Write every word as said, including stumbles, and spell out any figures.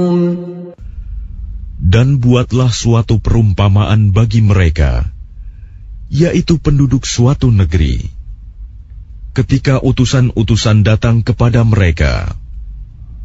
Dan buatlah suatu perumpamaan bagi mereka, yaitu penduduk suatu negeri. Ketika utusan-utusan datang kepada mereka,